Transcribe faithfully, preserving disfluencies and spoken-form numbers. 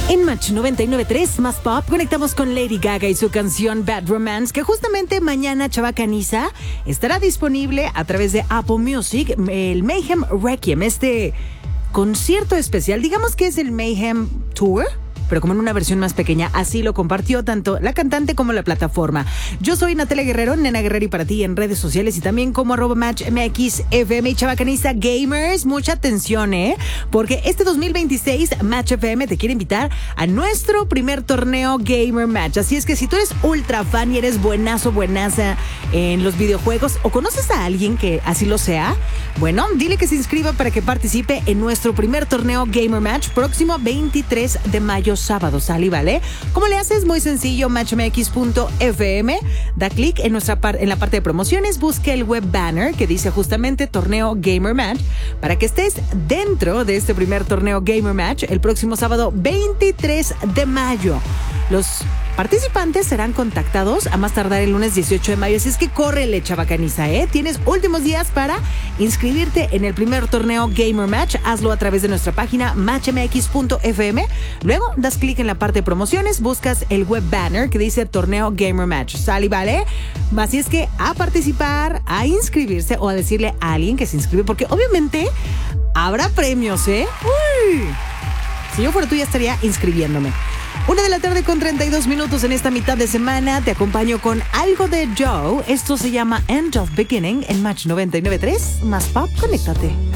En Match noventa y nueve punto tres más pop conectamos con Lady Gaga y su canción Bad Romance, que justamente mañana Chava Caniza estará disponible a través de Apple Music, el Mayhem Requiem, este concierto especial, digamos que es el Mayhem Tour, pero como en una versión más pequeña. Así lo compartió tanto la cantante como la plataforma. Yo soy Natalia Guerrero, Nena Guerrero, y para ti en redes sociales y también como arroba Match M X F M y Chava Caniza Gamers. Mucha atención, ¿eh? Porque este dos mil veintiséis Match F M te quiere invitar a nuestro primer torneo Gamer Match. Así es que si tú eres ultra fan y eres buenazo, buenaza en los videojuegos o conoces a alguien que así lo sea, bueno, dile que se inscriba para que participe en nuestro primer torneo Gamer Match próximo veintitrés de mayo, sábado. ¿Sale? ¿Vale? ¿Cómo le haces? Muy sencillo, match m x punto f m, da clic en nuestra par- en la parte de promociones, busca el web banner que dice justamente torneo Gamer Match para que estés dentro de este primer torneo Gamer Match el próximo sábado veintitrés de mayo. Los participantes serán contactados a más tardar el lunes dieciocho de mayo, así es que córrele, Chava Caniza, ¿eh? Tienes últimos días para inscribirte en el primer torneo Gamer Match. Hazlo a través de nuestra página match m x punto f m. Luego das clic en la parte de promociones, buscas el web banner que dice torneo Gamer Match. ¿Sale y vale? Así es que a participar, a inscribirse o a decirle a alguien que se inscribe, porque obviamente habrá premios, ¿eh? Uy. Si yo fuera tú ya estaría inscribiéndome. Una de la tarde con treinta y dos minutos en esta mitad de semana. Te acompaño con algo de Joe. Esto se llama End of Beginning en Match noventa y nueve punto tres. Más pop, conéctate.